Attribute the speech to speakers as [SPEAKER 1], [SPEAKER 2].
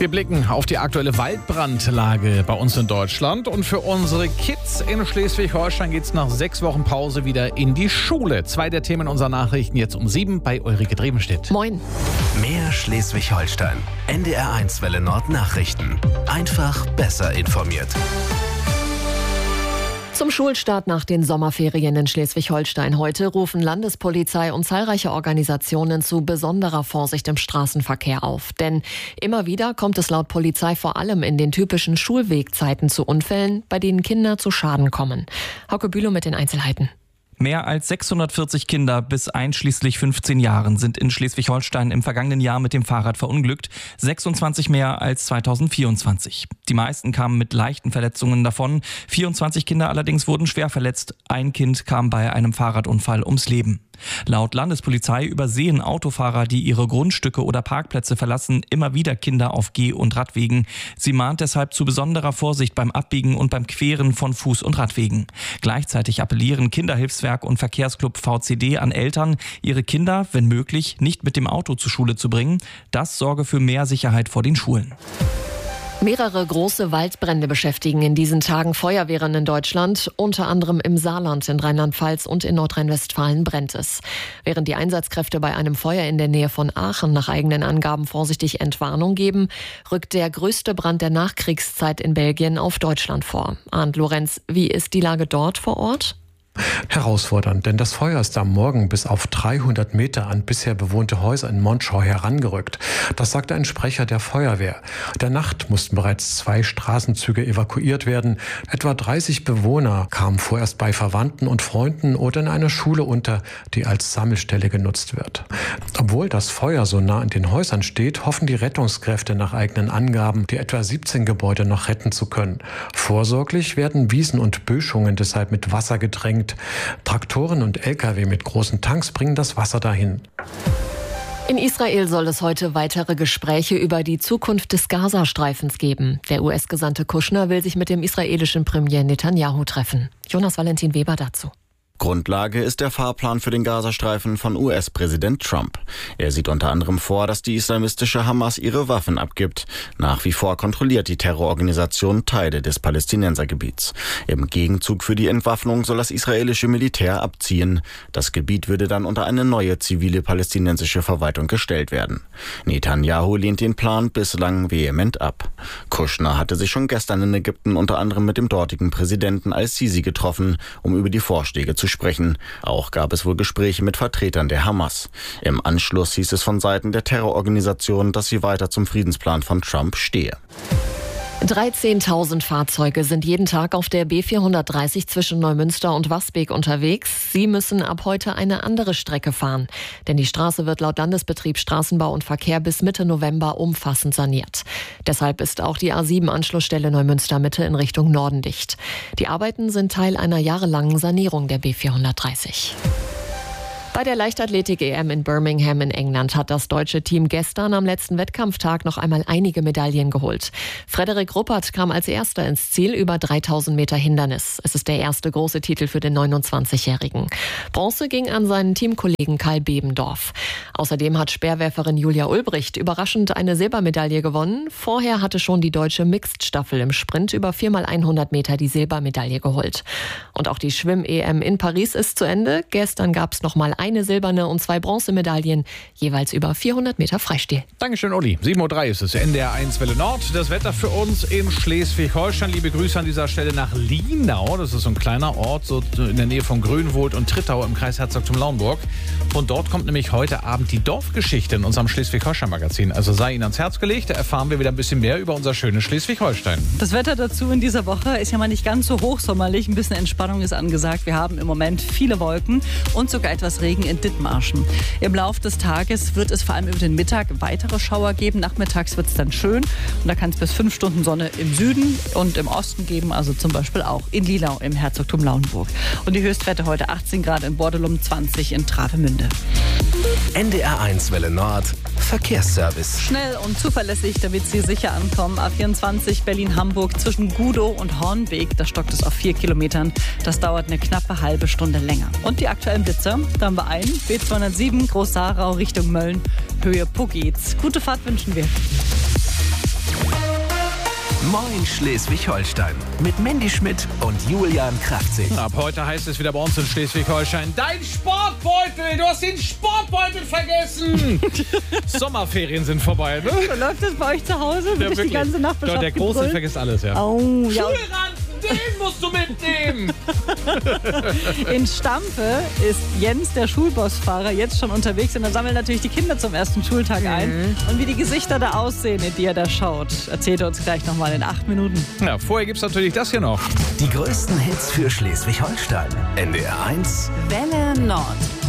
[SPEAKER 1] Wir blicken auf die aktuelle Waldbrandlage bei uns in Deutschland. Und für unsere Kids in Schleswig-Holstein geht es nach 6 Wochen Pause wieder in die Schule. 2 der Themen unserer Nachrichten jetzt um 7 bei Ulrike Drebenstedt.
[SPEAKER 2] Moin.
[SPEAKER 3] Mehr Schleswig-Holstein. NDR1 Welle Nord Nachrichten. Einfach besser informiert.
[SPEAKER 2] Zum Schulstart nach den Sommerferien in Schleswig-Holstein heute rufen Landespolizei und zahlreiche Organisationen zu besonderer Vorsicht im Straßenverkehr auf. Denn immer wieder kommt es laut Polizei vor allem in den typischen Schulwegzeiten zu Unfällen, bei denen Kinder zu Schaden kommen. Hauke Bülow mit den Einzelheiten.
[SPEAKER 4] Mehr als 640 Kinder bis einschließlich 15 Jahren sind in Schleswig-Holstein im vergangenen Jahr mit dem Fahrrad verunglückt, 26 mehr als 2024. Die meisten kamen mit leichten Verletzungen davon, 24 Kinder allerdings wurden schwer verletzt. Ein Kind kam bei einem Fahrradunfall ums Leben. Laut Landespolizei übersehen Autofahrer, die ihre Grundstücke oder Parkplätze verlassen, immer wieder Kinder auf Geh- und Radwegen. Sie mahnt deshalb zu besonderer Vorsicht beim Abbiegen und beim Queren von Fuß- und Radwegen. Gleichzeitig appellieren Kinderhilfswerk und Verkehrsclub VCD an Eltern, ihre Kinder, wenn möglich, nicht mit dem Auto zur Schule zu bringen. Das sorge für mehr Sicherheit vor den Schulen.
[SPEAKER 2] Mehrere große Waldbrände beschäftigen in diesen Tagen Feuerwehren in Deutschland. Unter anderem im Saarland, in Rheinland-Pfalz und in Nordrhein-Westfalen brennt es. Während die Einsatzkräfte bei einem Feuer in der Nähe von Aachen nach eigenen Angaben vorsichtig Entwarnung geben, rückt der größte Brand der Nachkriegszeit in Belgien auf Deutschland vor. Arndt Lorenz, wie ist die Lage dort vor Ort?
[SPEAKER 5] Herausfordernd, denn das Feuer ist am Morgen bis auf 300 Meter an bisher bewohnte Häuser in Monschau herangerückt. Das sagte ein Sprecher der Feuerwehr. In der Nacht mussten bereits 2 Straßenzüge evakuiert werden. Etwa 30 Bewohner kamen vorerst bei Verwandten und Freunden oder in einer Schule unter, die als Sammelstelle genutzt wird. Obwohl das Feuer so nah an den Häusern steht, hoffen die Rettungskräfte nach eigenen Angaben, die etwa 17 Gebäude noch retten zu können. Vorsorglich werden Wiesen und Böschungen deshalb mit Wasser getränkt. Traktoren und Lkw mit großen Tanks bringen das Wasser dahin.
[SPEAKER 2] In Israel soll es heute weitere Gespräche über die Zukunft des Gazastreifens geben. Der US-Gesandte Kushner will sich mit dem israelischen Premier Netanyahu treffen. Jonas Valentin Weber dazu.
[SPEAKER 6] Grundlage ist der Fahrplan für den Gazastreifen von US-Präsident Trump. Er sieht unter anderem vor, dass die islamistische Hamas ihre Waffen abgibt. Nach wie vor kontrolliert die Terrororganisation Teile des Palästinensergebiets. Im Gegenzug für die Entwaffnung soll das israelische Militär abziehen. Das Gebiet würde dann unter eine neue zivile palästinensische Verwaltung gestellt werden. Netanyahu lehnt den Plan bislang vehement ab. Kushner hatte sich schon gestern in Ägypten unter anderem mit dem dortigen Präsidenten al-Sisi getroffen, um über die Vorschläge zu sprechen. Auch gab es wohl Gespräche mit Vertretern der Hamas. Im Anschluss hieß es von Seiten der Terrororganisation, dass sie weiter zum Friedensplan von Trump stehe.
[SPEAKER 2] 13.000 Fahrzeuge sind jeden Tag auf der B430 zwischen Neumünster und Wasbek unterwegs. Sie müssen ab heute eine andere Strecke fahren. Denn die Straße wird laut Landesbetrieb Straßenbau und Verkehr bis Mitte November umfassend saniert. Deshalb ist auch die A7-Anschlussstelle Neumünster Mitte in Richtung Norden dicht. Die Arbeiten sind Teil einer jahrelangen Sanierung der B430. Bei der Leichtathletik-EM in Birmingham in England hat das deutsche Team gestern am letzten Wettkampftag noch einmal einige Medaillen geholt. Frederik Ruppert kam als Erster ins Ziel über 3000 Meter Hindernis. Es ist der erste große Titel für den 29-Jährigen. Bronze ging an seinen Teamkollegen Karl Bebendorf. Außerdem hat Speerwerferin Julia Ulbricht überraschend eine Silbermedaille gewonnen. Vorher hatte schon die deutsche Mixed-Staffel im Sprint über 4x100 Meter die Silbermedaille geholt. Und auch die Schwimm-EM in Paris ist zu Ende. Gestern gab es noch mal eine silberne und 2 Bronzemedaillen, jeweils über 400 Meter Freistil.
[SPEAKER 1] Dankeschön, Uli. 7.03 Uhr ist es, NDR1 Welle Nord. Das Wetter für uns in Schleswig-Holstein. Liebe Grüße an dieser Stelle nach Lienau. Das ist so ein kleiner Ort, so in der Nähe von Grünwohlt und Trittau im Kreis Herzogtum Lauenburg. Von dort kommt nämlich heute Abend die Dorfgeschichte in unserem Schleswig-Holstein-Magazin. Also sei Ihnen ans Herz gelegt, da erfahren wir wieder ein bisschen mehr über unser schönes Schleswig-Holstein.
[SPEAKER 7] Das Wetter dazu in dieser Woche ist ja mal nicht ganz so hochsommerlich. Ein bisschen Entspannung ist angesagt. Wir haben im Moment viele Wolken und sogar etwas Regen in Dithmarschen. Im Lauf des Tages wird es vor allem über den Mittag weitere Schauer geben. Nachmittags wird es dann schön und da kann es bis 5 Stunden Sonne im Süden und im Osten geben, also zum Beispiel auch in Lielau im Herzogtum Lauenburg. Und die Höchstwerte heute 18 Grad in Bordelum, 20 in Travemünde.
[SPEAKER 3] NDR1 Welle Nord Verkehrsservice.
[SPEAKER 7] Schnell und zuverlässig, damit Sie sicher ankommen. A24 Berlin-Hamburg zwischen Gudow und Hornbeek. Da stockt es auf 4 Kilometern. Das dauert eine knappe halbe Stunde länger. Und die aktuellen Blitzer, da haben wir einen. B207 Groß-Sarau Richtung Mölln. Höhe Puggitz. Gute Fahrt wünschen wir.
[SPEAKER 3] Moin Schleswig-Holstein mit Mandy Schmidt und Julian Kraftzig.
[SPEAKER 1] Ab heute heißt es wieder bei uns in Schleswig-Holstein: Dein Sportbeutel! Du hast den Sportbeutel vergessen! Sommerferien sind vorbei, ne?
[SPEAKER 7] So läuft das bei euch zu Hause? Wird die ganze Nachbarschaft
[SPEAKER 1] Der Große
[SPEAKER 7] gebrüllt?
[SPEAKER 1] vergisst alles, ja.
[SPEAKER 7] Oh, ja.
[SPEAKER 1] Schulranzen, den musst du mitnehmen!
[SPEAKER 7] In Stampe ist Jens, der Schulbusfahrer, jetzt schon unterwegs und da sammeln natürlich die Kinder zum ersten Schultag ein. Und wie die Gesichter da aussehen, in die er da schaut, erzählt er uns gleich nochmal in 8 Minuten.
[SPEAKER 1] Ja, vorher gibt's natürlich das hier noch.
[SPEAKER 3] Die größten Hits für Schleswig-Holstein. NDR 1
[SPEAKER 7] Welle Nord.